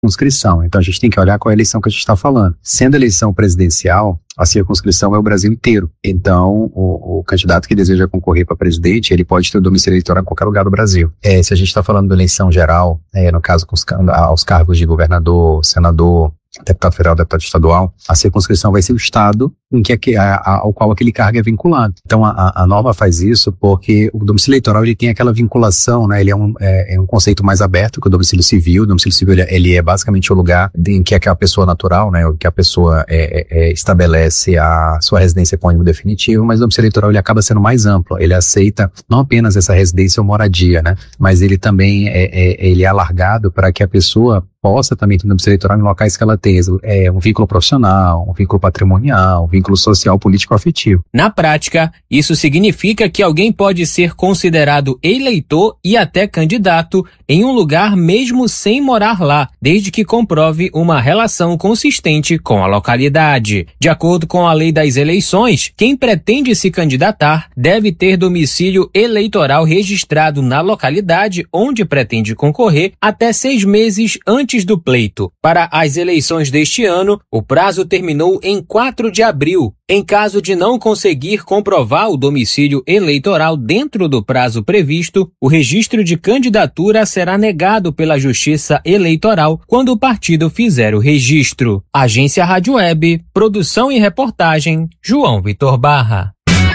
circunscrição. Então a gente tem que olhar qual é a eleição que a gente está falando. Sendo eleição presidencial, a circunscrição é o Brasil inteiro. Então, o candidato que deseja concorrer para presidente, ele pode ter o domicílio eleitoral em qualquer lugar do Brasil. Se a gente está falando de eleição geral, no caso aos cargos de governador, senador, deputado federal, deputado estadual, a circunscrição vai ser o estado em ao qual aquele cargo é vinculado. Então a norma faz isso porque o domicílio eleitoral ele tem aquela vinculação, né? Ele é um conceito mais aberto que o domicílio civil. O domicílio civil ele é basicamente o lugar em que a pessoa natural, né? Que a pessoa estabelece a sua residência epônimo definitivo, mas o domicílio eleitoral ele acaba sendo mais amplo. Ele aceita não apenas essa residência ou moradia, né? Mas ele também ele é alargado para que a pessoa possa também ter um domicílio eleitoral em locais que ela tem um vínculo profissional, um vínculo patrimonial, um vínculo social, político, afetivo. Na prática, isso significa que alguém pode ser considerado eleitor e até candidato em um lugar mesmo sem morar lá, desde que comprove uma relação consistente com a localidade. De acordo com a lei das eleições, quem pretende se candidatar deve ter domicílio eleitoral registrado na localidade onde pretende concorrer até 6 meses antes do pleito. Para as eleições deste ano, o prazo terminou em 4 de abril. Em caso de não conseguir comprovar o domicílio eleitoral dentro do prazo previsto, o registro de candidatura será negado pela Justiça Eleitoral quando o partido fizer o registro. Agência Rádio Web, produção e reportagem, João Vitor Barra.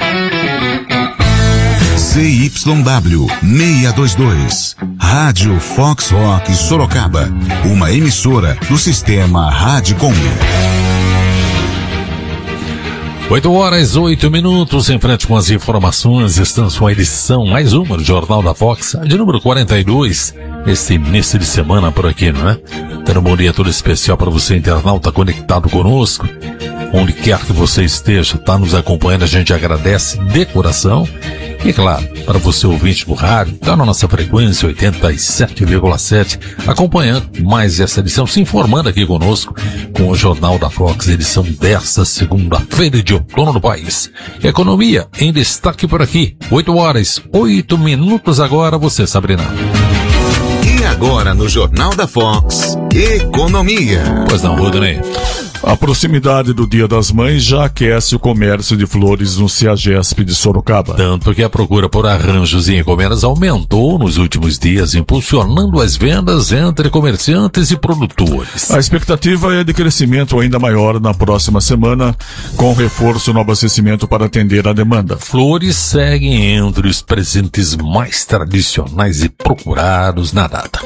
CYW 622, Rádio Fox Rock Sorocaba, uma emissora do sistema Radicom. 8h08, em frente com as informações, estamos com a edição, mais uma do Jornal da Fox, de número 42, esse início de semana por aqui, não é? Tendo um bom dia todo especial para você, internauta conectado conosco, onde quer que você esteja, tá nos acompanhando, a gente agradece de coração. E claro, para você ouvinte do rádio, tá na nossa frequência 87,7, acompanhando mais essa edição, se informando aqui conosco com o Jornal da Fox, edição desta segunda-feira de outono no país. Economia em destaque por aqui, 8h08 agora, você, Sabrina. E agora no Jornal da Fox, Economia. Pois não, Rodney. A proximidade do Dia das Mães já aquece o comércio de flores no CEAGESP de Sorocaba. Tanto que a procura por arranjos e encomendas aumentou nos últimos dias, impulsionando as vendas entre comerciantes e produtores. A expectativa é de crescimento ainda maior na próxima semana, com reforço no abastecimento para atender a demanda. Flores seguem entre os presentes mais tradicionais e procurados na data.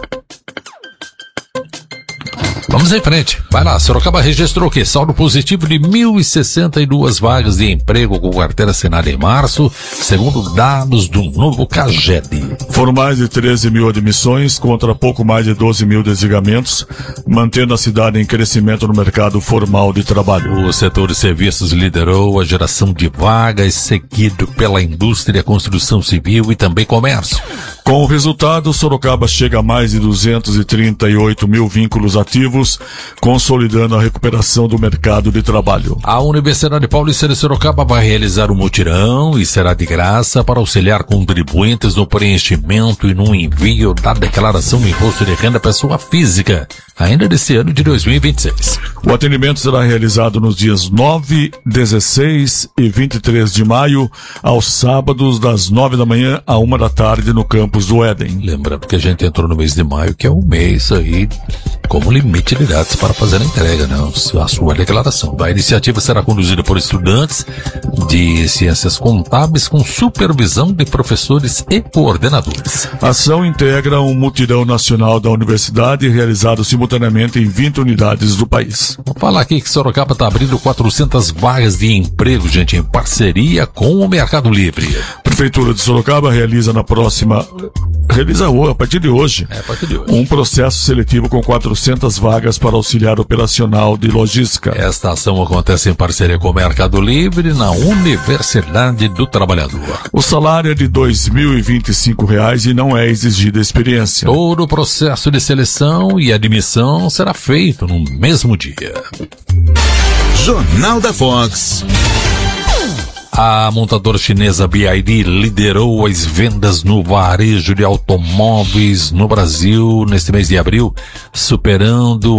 Vamos em frente. Vai lá, Sorocaba registrou o quê? Saldo positivo de 1.062 vagas de emprego com carteira assinada em março, segundo dados do novo CAGED. Foram mais de 13 mil admissões contra pouco mais de 12 mil desligamentos, mantendo a cidade em crescimento no mercado formal de trabalho. O setor de serviços liderou a geração de vagas, seguido pela indústria, construção civil e também comércio. Com o resultado, Sorocaba chega a mais de 238 mil vínculos ativos, consolidando a recuperação do mercado de trabalho. A Universidade Paulista de Sorocaba vai realizar um mutirão e será de graça para auxiliar contribuintes no preenchimento e no envio da declaração do imposto de renda pessoa física, ainda desse ano de 2026. O atendimento será realizado nos dias 9, 16 e 23 de maio, aos sábados, das 9 da manhã à 1 da tarde, no campus do Éden. Lembrando que a gente entrou no mês de maio, que é um mês aí como limite de datas para fazer a entrega, né? A sua declaração. A iniciativa será conduzida por estudantes de ciências contábeis com supervisão de professores e coordenadores. A ação integra um mutirão nacional da universidade realizado simultaneamente em 20 unidades do país. Vou falar aqui que Sorocaba está abrindo 400 vagas de emprego, gente, em parceria com o Mercado Livre. A Prefeitura de Sorocaba realiza a partir de hoje, um processo seletivo com 400 vagas para auxiliar operacional de logística. Esta ação acontece em parceria com o Mercado Livre na Universidade do Trabalhador. O salário é de R$ 2.025 e não é exigida experiência. Todo o processo de seleção e admissão será feito no mesmo dia. Jornal da Fox, A montadora chinesa BYD liderou as vendas no varejo de automóveis no Brasil neste mês de abril, superando